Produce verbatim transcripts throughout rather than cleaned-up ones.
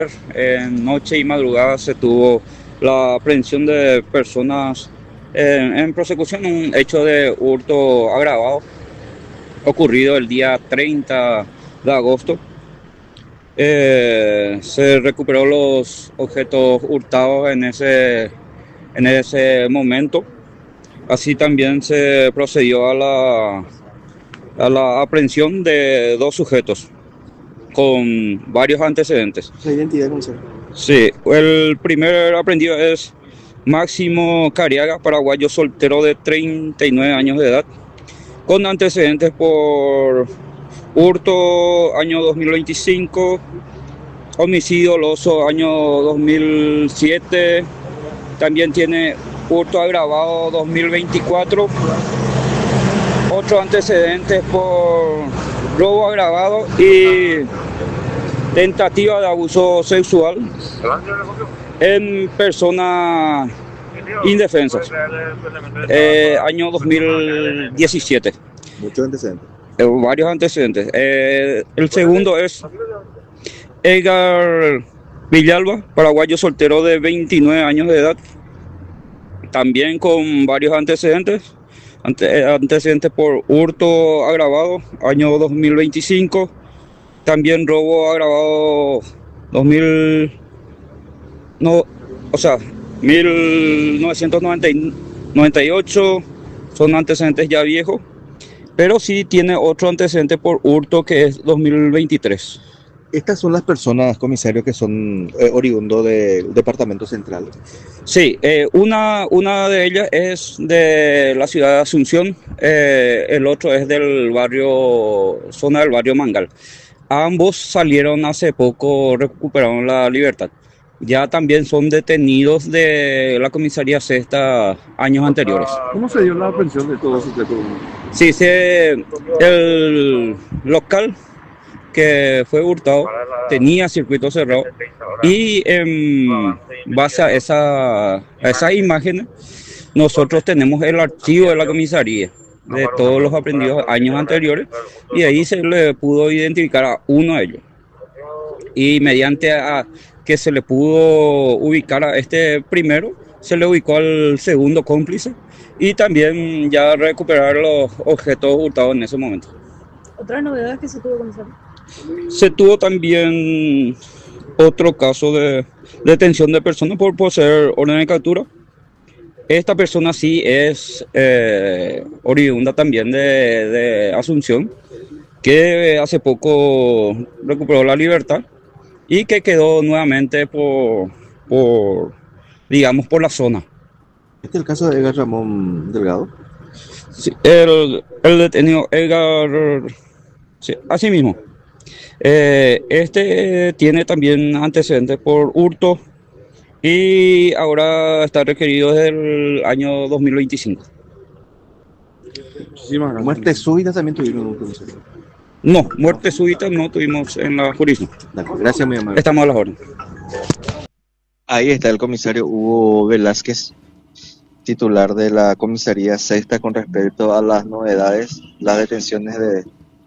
En noche y madrugada se tuvo la aprehensión de personas en, en prosecución, un hecho de hurto agravado ocurrido el día treinta de agosto. Eh, se recuperó los objetos hurtados en ese, en ese momento. Así también se procedió a la, a la aprehensión de dos sujetos con varios antecedentes. ¿La identidad del consejo? Sí, el primer aprehendido es Máximo Cariaga, paraguayo soltero de treinta y nueve años de edad, con antecedentes por hurto año dos mil veinticinco, homicidio doloso año dos mil siete, también tiene hurto agravado dos mil veinticuatro, otros antecedentes por robo agravado y tentativa de abuso sexual en personas indefensas, eh, año dos mil diecisiete. Muchos antecedentes. Eh, varios antecedentes. Eh, el segundo es Edgar Villalba, paraguayo soltero de veintinueve años de edad, también con varios antecedentes. Ante, antecedentes por hurto agravado, año dos mil veinticinco, también robo agravado dos mil, no, o sea, mil novecientos noventa y ocho, son antecedentes ya viejos, pero sí tiene otro antecedente por hurto que es dos mil veintitrés. Estas son las personas, comisario, que son eh, oriundos del departamento central. Sí, eh, una, una de ellas es de la ciudad de Asunción, eh, el otro es del barrio, zona del barrio Mangal. Ambos salieron hace poco, recuperaron la libertad. Ya también son detenidos de la comisaría Sexta años anteriores. ¿Cómo se dio la aprehensión de todos ustedes? Sí, se, el local que fue hurtado tenía circuito cerrado y en base a, esa, a esas imágenes nosotros tenemos el archivo de la comisaría de todos los aprehendidos años anteriores y ahí se le pudo identificar a uno de ellos y mediante a que se le pudo ubicar a este primero se le ubicó al segundo cómplice y también ya recuperar los objetos hurtados en ese momento. ¿Otras novedades que se tuvo con esa? Se tuvo también otro caso de detención de personas por poseer orden de captura. Esta persona sí es eh, oriunda también de, de Asunción, que hace poco recuperó la libertad y que quedó nuevamente por, por digamos, por la zona. ¿Este es el caso de Edgar Ramón Delgado? Sí, el, el detenido Edgar, sí, así mismo. Eh, este tiene también antecedentes por hurto y ahora está requerido desde el año dos mil veinticinco. Muchísimas gracias. ¿Muerte súbita también tuvieron, comisario? No, muerte súbita no tuvimos en la jurisdicción. Gracias, muy amable. Estamos a las órdenes. Ahí está el comisario Hugo Velázquez, titular de la comisaría Sexta, con respecto a las novedades, las detenciones de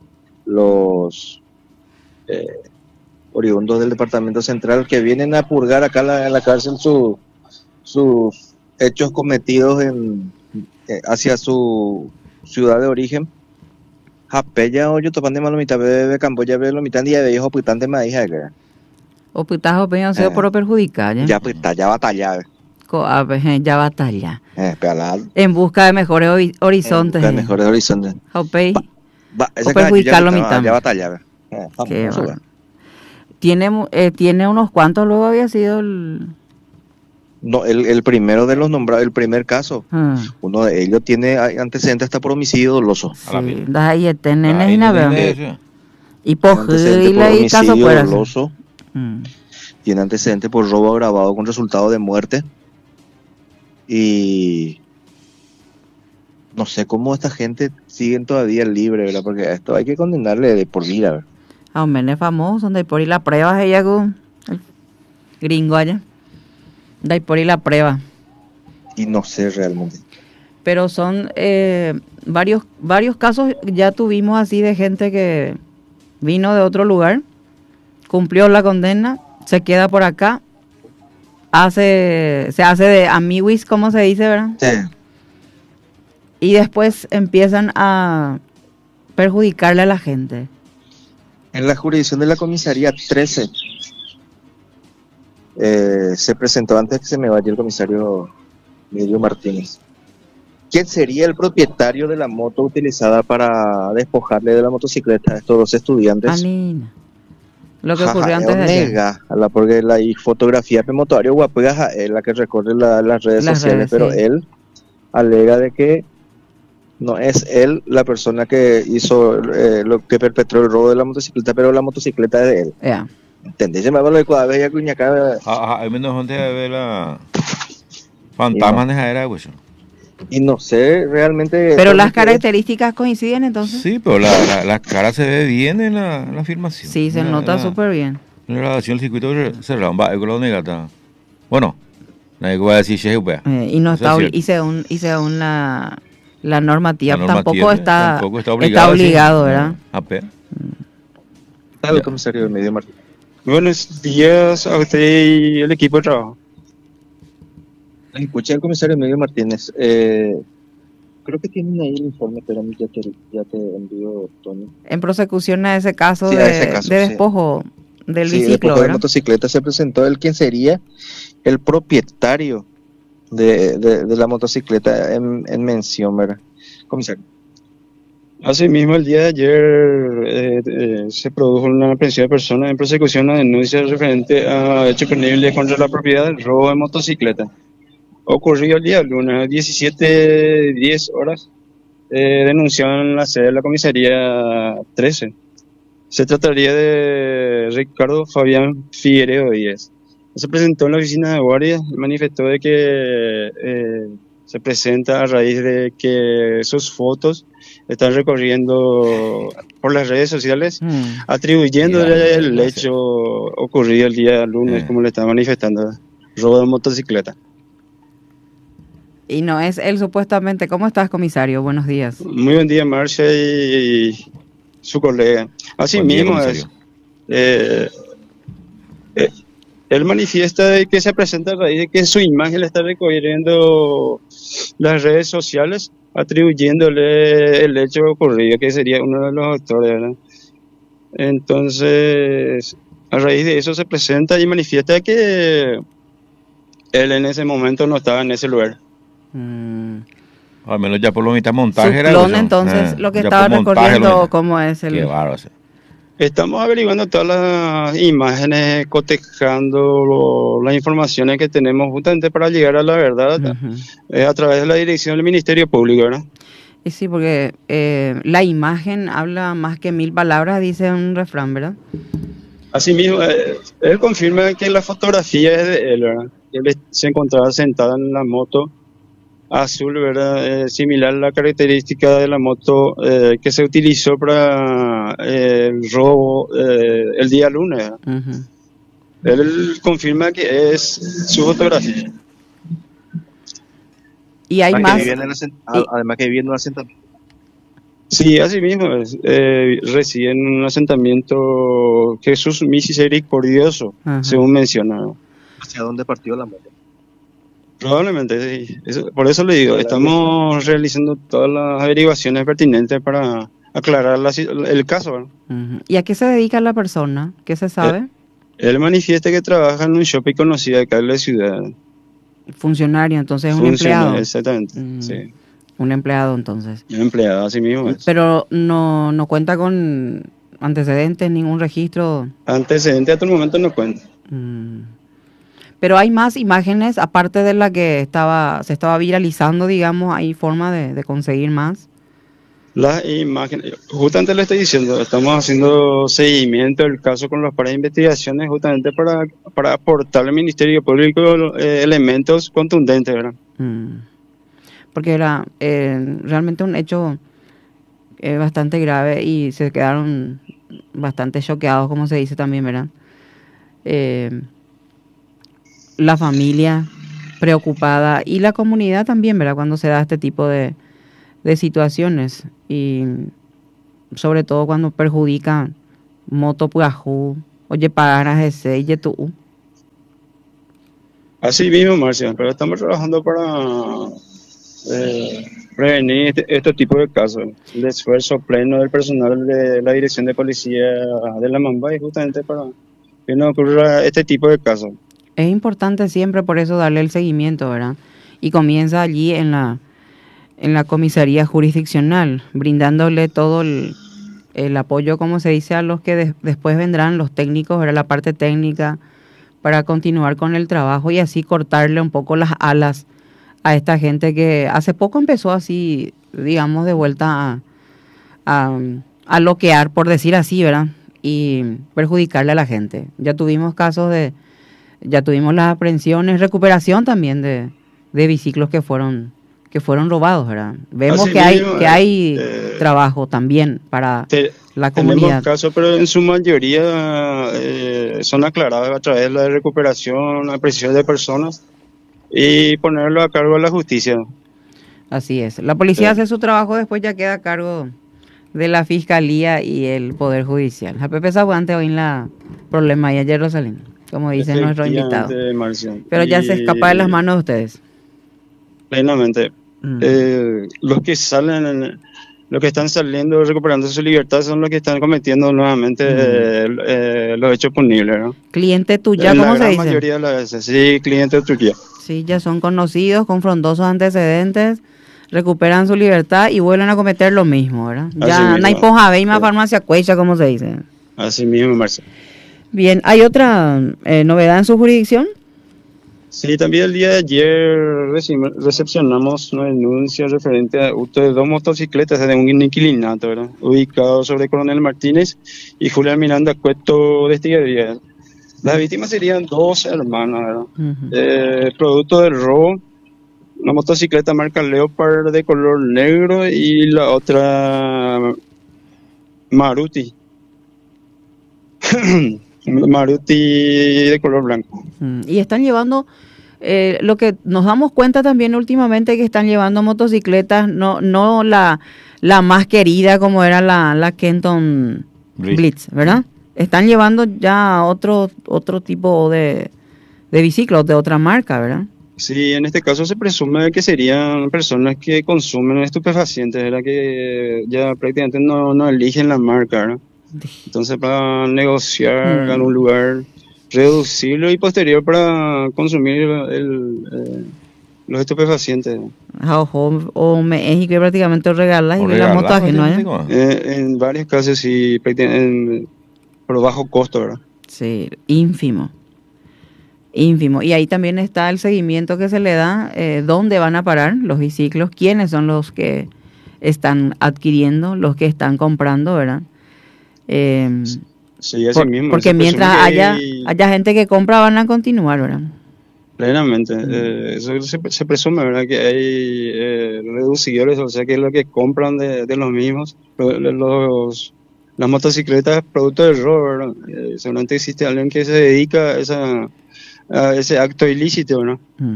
los Eh, oriundos del departamento central que vienen a purgar acá la, en la cárcel sus su hechos cometidos en eh, hacia su ciudad de origen. Japella o yo topande malomita bebe Camboya bebe lo mitad día de hijo putante maíz acá. O putajo peña se por perjudicar, ¿ya? Ya puta, ya batalla. Co abe ya batalla. Eh, pela. En busca de mejores hori- horizontes. En busca de mejores horizontes. Jopey. Va, esa O perjudicarlo ya, mitad. ya batalla. Eh, Qué famoso, bueno. Tiene, eh, tiene unos cuantos, luego había sido el... No, el, el primero de los nombrados, el primer caso. Ah. Uno de ellos tiene antecedentes hasta por homicidio doloso. Sí, das ahí este nene y nada. Y por Antecedente por y caso homicidio fuera. doloso. Mm. Tiene antecedentes por robo agravado con resultado de muerte. Y no sé cómo esta gente siguen todavía libre, ¿verdad? Porque a esto hay que condenarle de por vida, ¿verdad? A un menes famoso, donde por ahí la prueba ella con el gringo allá. De por ahí la prueba. Y no sé realmente. Pero son eh, varios, varios casos ya tuvimos así de gente que vino de otro lugar, cumplió la condena, se queda por acá, hace, se hace de amiguis, como se dice, ¿verdad? Sí. Y después empiezan a perjudicarle a la gente. En la jurisdicción de la comisaría trece eh, se presentó, antes que se me vaya el comisario Emilio Martínez, ¿quién sería el propietario de la moto utilizada para despojarle de la motocicleta a estos dos estudiantes? Anina. Lo que Jaja, ocurrió antes de ayer. nega, a la porque la y fotografía de motoario guapuega es la que recorre la- las redes Las sociales, redes, pero sí. él alega de que no es él la persona que hizo eh, lo que perpetró el robo de la motocicleta, pero la motocicleta es de él. Ya. ¿Entendés? Se me va lo de cuadra ya cuña acá. Ah, hay menos gente de ver la fantasmas de esa era, güey. Y no sé realmente. Pero por las qué- características coinciden entonces. Sí, pero la, la, la cara se ve bien en la, en la filmación. Sí, se La- nota la- súper bien. En la grabación del circuito cerrado, va, con la negata. Bueno, nadie va a decir che, güey. Eh, y no Eso está es obli- cierto. y según y según la la normativa, La normativa, tampoco está tampoco está está obligado, obligado, sí. ¿verdad? A ver. ¿Qué tal, comisario del medio Martín? Buenos días a usted y el equipo de trabajo. Escuché al comisario Emilio Martínez. Eh, creo que tienen ahí el informe, pero ya te, ya te envío, Tony. En prosecución a ese caso Sí, de, a ese caso, de sí. despojo del Sí, biciclo, después de ¿verdad? motocicleta se presentó el quien sería el propietario de, de, de la motocicleta en, en mención, ¿verdad? Comisario. Asimismo, el día de ayer eh, eh, se produjo una aprehensión de personas en prosecución a denuncia referente a hechos punibles contra la propiedad del robo de motocicleta. Ocurrió el día lunes a las diecisiete diez horas, eh, denunciaron en la sede de la comisaría trece. Se trataría de Ricardo Fabián Figueredo Díaz. Se presentó en la oficina de guardia y manifestó de que eh, se presenta a raíz de que sus fotos están recorriendo por las redes sociales, Mm. atribuyéndole Mira, el gracias. hecho ocurrido el día lunes, Eh. como le estaba manifestando, robo de motocicleta. Y no es él supuestamente. ¿Cómo estás, comisario? Buenos días. Muy buen día, Marcia y su colega. Así Buen día, mismo es. comisario. Eh, eh, él manifiesta de que se presenta a raíz de que su imagen le está recorriendo las redes sociales, atribuyéndole el hecho ocurrido, que sería uno de los autores, ¿verdad? Entonces, a raíz de eso se presenta y manifiesta que él en ese momento no estaba en ese lugar. Mm. Al menos ya por lo mitad Su montaje era clon, eso. entonces, Eh, lo que ya estaba por montaje lo recorriendo, mitad. ¿cómo es el...? Qué bárbaro. sí. Estamos averiguando todas las imágenes, cotejando lo- las informaciones que tenemos justamente para llegar a la verdad, Ujú. eh, a través de la dirección del Ministerio Público, ¿verdad? Y sí, porque eh, la imagen habla más que mil palabras, dice un refrán, ¿verdad? Asimismo, eh, él confirma que la fotografía es de él, ¿verdad? Él se encontraba sentado en la moto azul, ¿verdad? Eh, similar a la característica de la moto eh, que se utilizó para eh, el robo eh, el día lunes, ¿verdad? Ujú. Él confirma que es su fotografía. Y hay Además que más... vive en el asen- y- además que vive en un asentamiento. Sí, así mismo es. Eh, reside en un asentamiento Jesús Misericordioso, Ajá. según mencionado. ¿Hacia dónde partió la moto? Probablemente, sí. Eso- por eso le digo, estamos realizando todas las averiguaciones pertinentes para aclarar la si- el caso, ¿verdad? Ujú. ¿Y a qué se dedica la persona? ¿Qué se sabe? Él manifiesta que trabaja en un shopping conocido acá en la ciudad. Funcionario, entonces es un Funciona, empleado. exactamente, Mm. sí. Un empleado, entonces. Un empleado, así mismo es. Pero no, no cuenta con antecedentes, ningún registro. Antecedente hasta el momento no cuenta. Mm. Pero hay más imágenes, aparte de la que estaba se estaba viralizando, digamos, hay forma de, de conseguir más. Las imágenes, justamente le estoy diciendo, estamos haciendo seguimiento del caso con las pares de investigaciones justamente para, para aportar al Ministerio Público eh, elementos contundentes, ¿verdad? Mm. Porque era eh, realmente un hecho eh, bastante grave y se quedaron bastante choqueados, como se dice también, ¿verdad? Eh, la familia preocupada y la comunidad también, ¿verdad? Cuando se da este tipo de, de situaciones y sobre todo cuando perjudica moto puajú, oye, pagas ese, y tú. Así mismo, Marcia, pero estamos trabajando para eh, prevenir este, este tipo de casos. El esfuerzo pleno del personal de la Dirección de Policía de La Mamba y justamente para que no ocurra este tipo de casos. Es importante siempre por eso darle el seguimiento, ¿verdad? Y comienza allí en la, en la comisaría jurisdiccional, brindándole todo el, el apoyo, como se dice, a los que de, después vendrán los técnicos, ¿verdad? La parte técnica, para continuar con el trabajo y así cortarle un poco las alas a esta gente que hace poco empezó así, digamos, de vuelta a, a, a loquear, por decir así, ¿verdad? Y perjudicarle a la gente. Ya tuvimos casos de, ya tuvimos las aprehensiones, recuperación también de, de biciclos que fueron que fueron robados, ¿verdad? Vemos Así que hay mismo, que hay eh, trabajo también para te- la tenemos comunidad. casos, pero en su mayoría eh, son aclarados a través de la recuperación, aprehensión de personas y ponerlo a cargo de la justicia. Así es. La policía Sí. hace su trabajo, después ya queda a cargo de la fiscalía y el poder judicial. A Pepe Zaguante hoy en la problema y ayer Rosalín, como dice nuestro invitado. Efectivamente, Marcia. Pero ya se escapa de las Y manos de ustedes. plenamente. Mm. Eh, los que salen, en- los que están saliendo, recuperando su libertad, son los que están cometiendo nuevamente eh, eh, los hechos punibles, ¿no? Cliente tuya, En la ¿cómo se gran dice? mayoría de las veces, sí, clientes de Turquía. Sí, ya son conocidos, con frondosos antecedentes, recuperan su libertad y vuelven a cometer lo mismo, ¿verdad? Así Ya mismo. no hay poja, ve, más Sí. farmacia cuecha, como se dice. Así mismo, Marcia. Bien, ¿hay otra eh, novedad en su jurisdicción? Sí, también el día de ayer recibimos- recepcionamos una denuncia referente a hurto de dos motocicletas de un inquilinato, ¿verdad? Ubicado sobre Coronel Martínez y Julián Miranda Cueto de Estiguería. Las víctimas serían dos hermanas, ¿verdad? Ujú. Eh, producto del robo, una motocicleta marca Leopard de color negro y la otra Maruti. Maruti de color blanco. Mm, Y están llevando, eh, lo que nos damos cuenta también últimamente que están llevando motocicletas, no, no la, la más querida como era la, la Kenton Blitz. Blitz, ¿verdad? Están llevando ya otro, otro tipo de, de biciclos de otra marca, ¿verdad? Sí, en este caso se presume que serían personas que consumen estupefacientes, ¿verdad? Que ya prácticamente no, no eligen la marca, ¿verdad? Entonces para negociar Mm. en un lugar reducible y posterior para consumir el, eh, los estupefacientes. Ah, ojo, o me es y que prácticamente regalas y O ve la moto regalar, ajena, ¿eh? digo. Eh, en varios casos sí, prácticamente en- por bajo costo, ¿verdad? Sí, ínfimo. Ínfimo. Y ahí también está el seguimiento que se le da, eh, dónde van a parar los biciclos, quiénes son los que están adquiriendo, los que están comprando, ¿verdad? Eh, Sí, así por- mismo. porque se presume mientras que haya, hay- haya gente que compra, van a continuar, ¿verdad? Plenamente. Eh, eso se, se presume, ¿verdad? Que hay eh, reducidores, o sea, que es lo que compran de, de los mismos, lo- los, las motocicletas, producto del robo, ¿verdad? Eh, seguramente existe alguien que se dedica a, esa, a ese acto ilícito, ¿no? Ujú.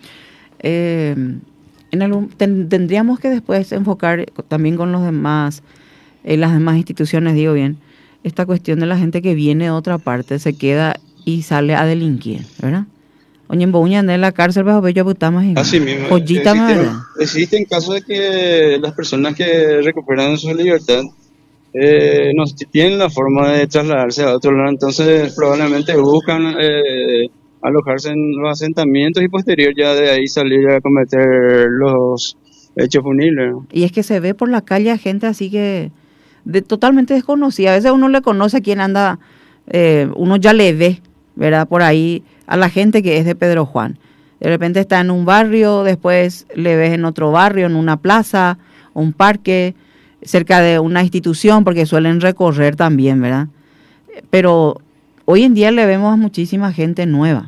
Eh, en algún- ten- tendríamos que después enfocar también con los demás, eh, las demás instituciones, digo bien, esta cuestión de la gente que viene de otra parte, se queda y sale a delinquir, ¿verdad? Oye, en Boña anda en la cárcel bajo bello putama y Así mismo. joyita Existen, madre. existen casos de que las personas que recuperan su libertad eh, no t- tienen la forma de trasladarse a otro lado, entonces probablemente buscan eh, alojarse en los asentamientos y posterior ya de ahí salir a cometer los hechos punibles, ¿no? Y es que se ve por la calle a gente así que de totalmente desconocida. A veces uno le conoce a quien anda, eh, uno ya le ve, ¿verdad? Por ahí a la gente que es de Pedro Juan. De repente está en un barrio, después le ves en otro barrio, en una plaza, un parque, cerca de una institución, porque suelen recorrer también, ¿verdad? Pero hoy en día le vemos a muchísima gente nueva,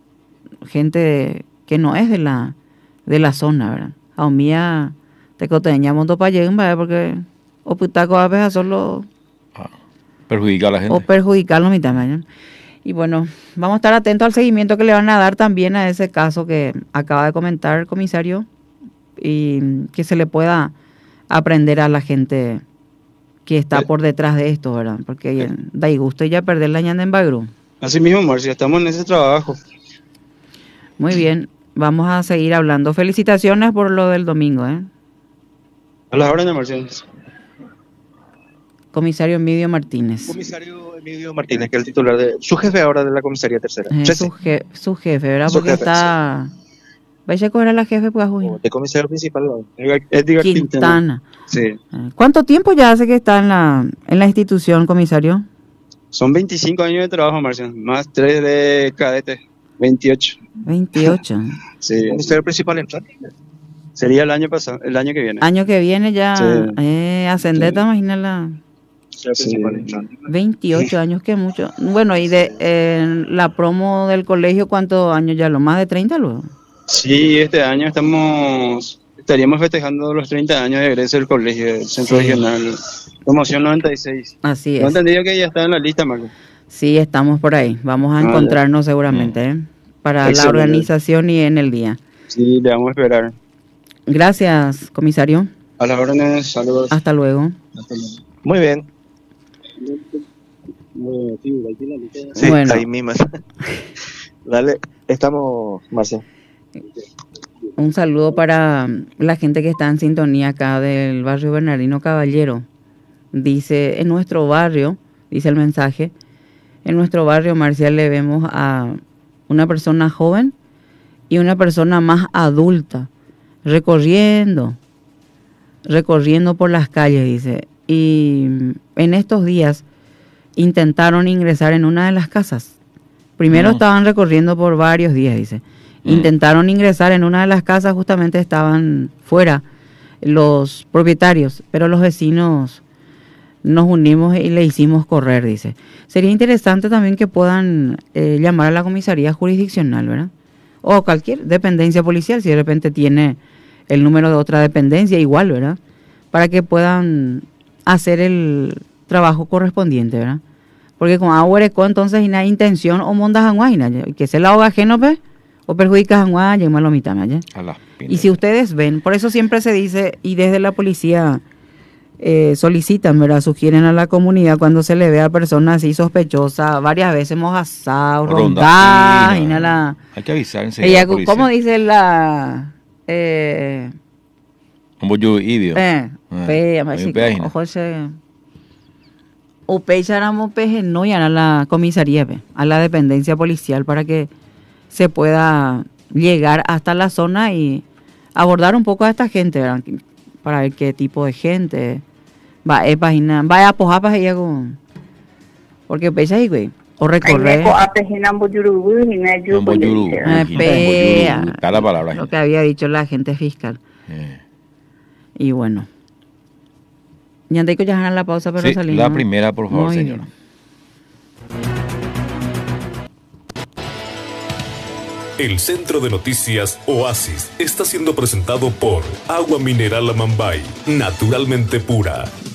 gente que no es de la, de la zona, ¿verdad? A mía te coteña monto para llegar, ¿verdad? Porque o putaco a veces solo Perjudica a la o gente. perjudicarlo mitad, ¿verdad? Y bueno, vamos a estar atentos al seguimiento que le van a dar también a ese caso que acaba de comentar el comisario y que se le pueda aprender a la gente que está Eh. por detrás de esto, ¿verdad? Porque da y gusto ya perder la ñanda en Bagru. Así mismo, Marcia, estamos en ese trabajo. Muy bien, vamos a seguir hablando. Felicitaciones por lo del domingo, ¿eh? A las órdenes, Marcial. Comisario Emilio Martínez. Comisario Emilio Martínez, que es el titular de... Su jefe ahora de la comisaría tercera. Eh, trece. su, je- su jefe, ¿verdad? Su Porque jefe, está... Vaya a cobrar a la jefe, pues, uy. O de comisario principal. ¿no? Edgar Quintana. Quintana. Sí. Eh, ¿Cuánto tiempo ya hace que está en la, en la institución, comisario? Son veinticinco años de trabajo, Marcial. Más tres de cadete. veintiocho. veintiocho. Sí. Comisario principal entra. Sería el año pasado, el año que viene. Año que viene ya... Sí. Eh, ascendete, Sí. imagínala. Comisario Sí. principal entra. veintiocho años, que mucho. Bueno, y de eh, la promo del colegio, ¿cuántos años ya? ¿Lo más de treinta luego? Sí, este año estamos, estaríamos festejando los treinta años de egreso del colegio, del centro Sí. regional, promoción noventa y seis. Así Tengo es. entendido que ya está en la lista, Marco. Sí, estamos por ahí. Vamos a Ah, ya. encontrarnos seguramente, ¿eh? Para la Excelente. organización y en el día. Sí, le vamos a esperar. Gracias, comisario. A las órdenes, saludos. Hasta luego. Muy bien. Sí, Bueno. ahí mismo. Dale, estamos, Marcia. Un saludo para la gente que está en sintonía acá del barrio Bernardino Caballero. Dice, en nuestro barrio, dice el mensaje, en nuestro barrio, Marcial, le vemos a una persona joven y una persona más adulta recorriendo, recorriendo por las calles, dice. Y en estos días intentaron ingresar en una de las casas. Primero Mm. estaban recorriendo por varios días, dice. Mm. Intentaron ingresar en una de las casas, justamente estaban fuera los propietarios, pero los vecinos nos unimos y le hicimos correr, dice. Sería interesante también que puedan eh, llamar a la comisaría jurisdiccional, ¿verdad? O cualquier dependencia policial, si de repente tiene el número de otra dependencia, igual, ¿verdad? Para que puedan hacer el trabajo correspondiente, ¿verdad? Porque con agua entonces y una intención o mondas anguaina, que se la ahoga ajeno, pues, o perjudicas anguaina, y malo mitad, ¿ya? A las Y si ustedes ven, por eso siempre se dice, y desde la policía eh, solicitan, ¿verdad? Sugieren a la comunidad cuando se le ve a personas así sospechosas, varias veces hemos asado, Ronda, rondar, sí, y no, nada. hay que avisar enseguida. Ella, a la policía. ¿cómo dice la...? Eh, Como yo, idio. eh, Ah, pe, hay así un peaje, como, ojo, ese- o pecháramos peje, no, y a la comisaría, pe, a la dependencia policial, para que se pueda llegar hasta la zona y abordar un poco a esta gente, ¿verdad? Para ver qué tipo de gente va a página, va a pojar para ella con, porque pecha ahí, güey, o recorrer. Mambo yuru, Eh, Mambo pea. yuru, está la palabra. Lo que había dicho la agente fiscal. Eh. Y bueno. Ya antes que ya hagan la pausa, pero Sí, salimos. la primera, por favor, Muy señora. bien. El Centro de Noticias Oasis está siendo presentado por Agua Mineral Amambay, naturalmente pura.